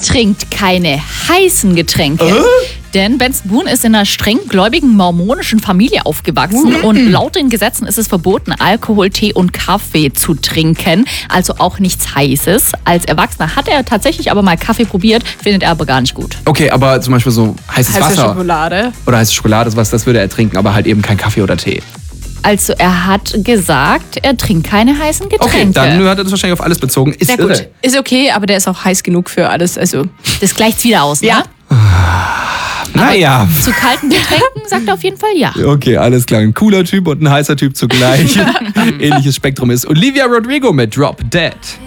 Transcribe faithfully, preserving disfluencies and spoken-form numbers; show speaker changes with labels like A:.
A: trinkt keine heißen Getränke. Äh? Denn Benson Boone ist in einer streng gläubigen mormonischen Familie aufgewachsen mhm. und laut den Gesetzen ist es verboten, Alkohol, Tee und Kaffee zu trinken, also auch nichts Heißes. Als Erwachsener hat er tatsächlich aber mal Kaffee probiert, findet er aber gar nicht gut.
B: Okay, aber zum Beispiel so heißes
C: Heiße
B: Wasser
C: Schokolade.
B: oder heiße Schokolade, was, das würde er trinken, aber halt eben kein Kaffee oder Tee.
A: Also er hat gesagt, er trinkt keine heißen Getränke.
B: Okay, dann hat er das wahrscheinlich auf alles bezogen. Ist
C: Sehr
B: irre.
C: gut. Ist okay, aber der ist auch heiß genug für alles. Also
A: das gleicht's wieder aus, ne?
C: Ja.
B: Naja.
A: Zu kalten Getränken sagt er auf jeden Fall ja.
B: Okay, alles klar. Ein cooler Typ und ein heißer Typ zugleich. Ähnliches Spektrum ist Olivia Rodrigo mit Drop Dead.